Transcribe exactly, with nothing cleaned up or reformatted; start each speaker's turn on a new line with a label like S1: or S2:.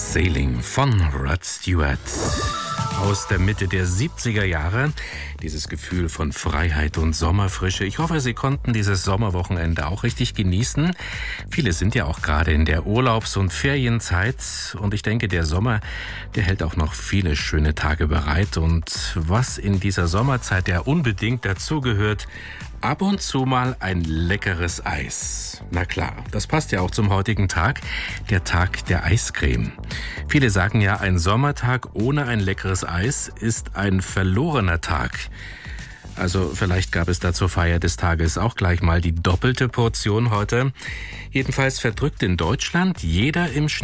S1: Sailing von Rod Stewart. Aus der Mitte der siebziger Jahre. Dieses Gefühl von Freiheit und Sommerfrische. Ich hoffe, Sie konnten dieses Sommerwochenende auch richtig genießen. Viele sind ja auch gerade in der Urlaubs- und Ferienzeit. Und ich denke, der Sommer, der hält auch noch viele schöne Tage bereit. Und was in dieser Sommerzeit ja unbedingt dazugehört, ab und zu mal ein leckeres Eis. Na klar, das passt ja auch zum heutigen Tag, der Tag der Eiscreme. Viele sagen ja, ein Sommertag ohne ein leckeres Eis ist ein verlorener Tag. Also vielleicht gab es da zur Feier des Tages auch gleich mal die doppelte Portion heute. Jedenfalls verdrückt in Deutschland jeder im